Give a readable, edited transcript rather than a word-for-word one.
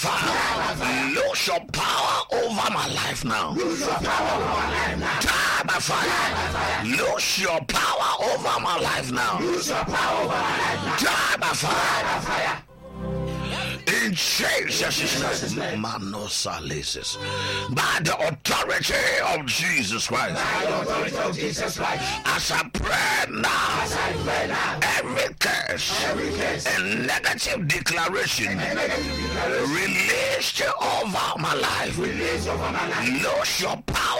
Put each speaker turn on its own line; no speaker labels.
fire. Lose your power over my life now. Die by fire. Lose your power over my life now. Die by fire. In Jesus' name, Manosalesis. By the authority of Jesus Christ. As I pray now, every curse and negative declaration released over my life. Lose your power